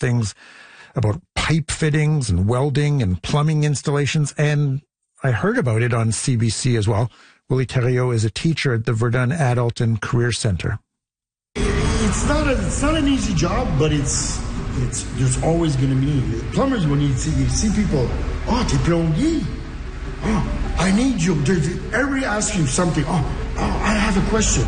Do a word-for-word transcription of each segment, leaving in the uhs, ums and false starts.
things about pipe fittings and welding and plumbing installations. And I heard about it on C B C as well. Willie Thériault is a teacher at the Verdun Adult and Career Center. It's not a, it's not an easy job, but it's it's there's always going to be plumbers. When you see you see people, oh, t'es plombier. Oh, I need you. Everybody asks you something. Oh, oh, I have a question.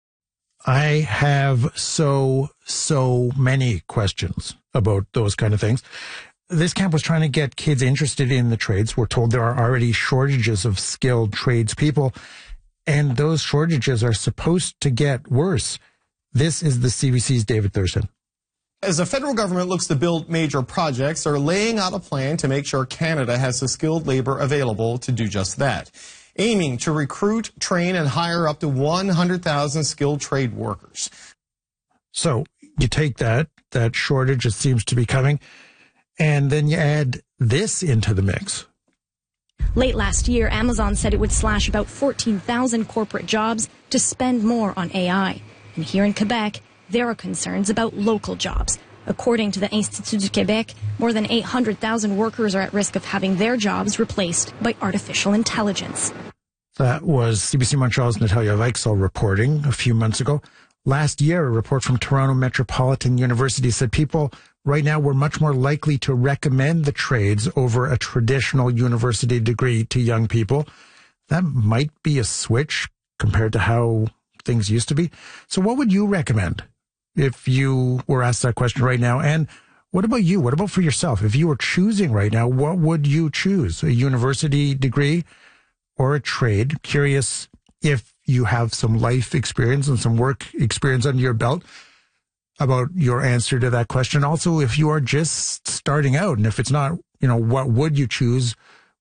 I have so, so many questions about those kind of things. This camp was trying to get kids interested in the trades. We're told there are already shortages of skilled tradespeople, and those shortages are supposed to get worse. This is the C B C's David Thurston. As the federal government looks to build major projects, they're laying out a plan to make sure Canada has the skilled labor available to do just that, aiming to recruit, train, and hire up to one hundred thousand skilled trade workers. So you take that, that shortage that seems to be coming, and then you add this into the mix. Late last year, Amazon said it would slash about fourteen thousand corporate jobs to spend more on A I. And here in Quebec, there are concerns about local jobs. According to the Institut du Québec, more than eight hundred thousand workers are at risk of having their jobs replaced by artificial intelligence. That was C B C Montreal's Natalia Weichsel reporting a few months ago. Last year, a report from Toronto Metropolitan University said people right now were much more likely to recommend the trades over a traditional university degree to young people. That might be a switch compared to how things used to be. So what would you recommend if you were asked that question right now? And what about you? What about for yourself? If you were choosing right now, what would you choose? A university degree or a trade? Curious if you have some life experience and some work experience under your belt about your answer to that question. Also, if you are just starting out, and if it's not, you know, what would you choose?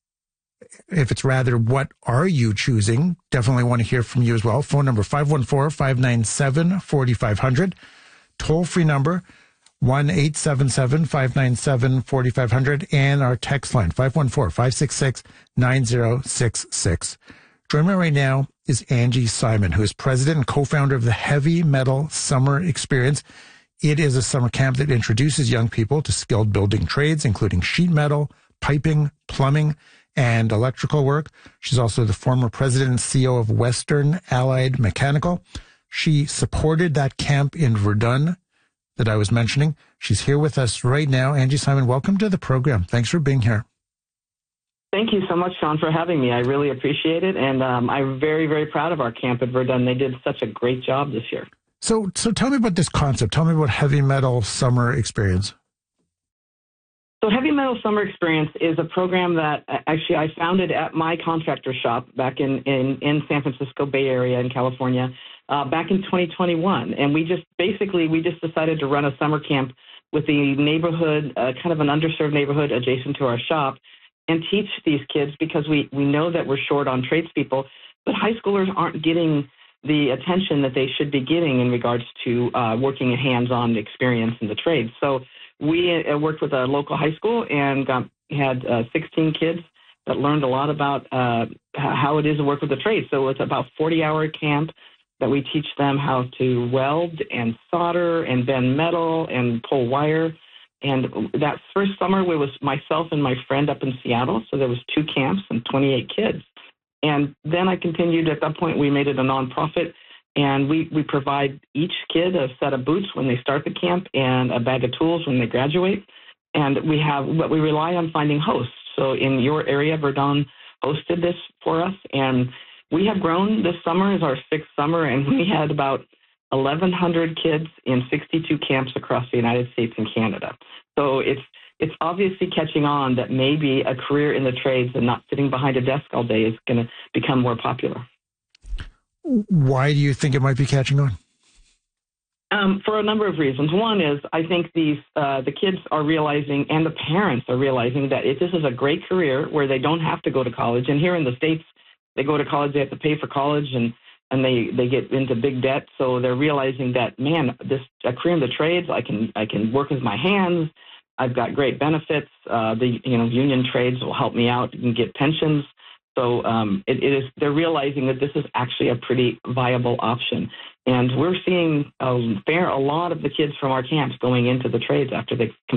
If it's rather, what are you choosing? Definitely want to hear from you as well. Phone number five one four, five nine seven, four five zero zero. Toll-free number one eight seven seven, five nine seven, four five zero zero. And our text line five one four, five six six, nine zero six six. Joining me right now is Angie Simon, who is president and co-founder of the Heavy Metal Summer Experience. It is a summer camp that introduces young people to skilled building trades, including sheet metal, piping, plumbing, and electrical work. She's also the former president and C E O of Western Allied Mechanical. She supported that camp in Verdun that I was mentioning. She's here with us right now. Angie Simon, welcome to the program. Thanks for being here. Thank you so much, Sean, for having me. I really appreciate it. And um, I'm very, very proud of our camp at Verdun. They did such a great job this year. So, so tell me about this concept. Tell me about Heavy Metal Summer Experience. So Heavy Metal Summer Experience is a program that actually I founded at my contractor shop back in, in, in San Francisco Bay Area in California uh, back in twenty twenty-one. And we just basically, we just decided to run a summer camp with the neighborhood, uh, kind of an underserved neighborhood adjacent to our shop, and teach these kids because we, we know that we're short on tradespeople, but high schoolers aren't getting the attention that they should be getting in regards to uh, working a hands-on experience in the trades. So we uh, worked with a local high school and got, had uh, sixteen kids that learned a lot about uh, how it is to work with the trades. So it's about forty-hour camp that we teach them how to weld and solder and bend metal and pull wire. And that first summer, it was myself and my friend up in Seattle. So there was two camps and twenty-eight kids. And then I continued. At that point, we made it a nonprofit, and we, we provide each kid a set of boots when they start the camp and a bag of tools when they graduate. And we have, but we rely on finding hosts. So in your area, Verdun hosted this for us, and we have grown. This summer is our sixth summer, and we had about eleven hundred kids in sixty-two camps across the United States and Canada. So it's it's obviously catching on that maybe a career in the trades and not sitting behind a desk all day is going to become more popular. Why do you think it might be catching on? Um, for a number of reasons. One is I think these uh, the kids are realizing, and the parents are realizing, that it, this is a great career where they don't have to go to college. And here in the States, they go to college, they have to pay for college, and and they, they get into big debt. So they're realizing that, man, this a career in the trades, I can I can work with my hands. I've got great benefits. Uh, the you know union trades will help me out and get pensions. So um, it, it is they're realizing that this is actually a pretty viable option. And we're seeing a fair a lot of the kids from our camps going into the trades after they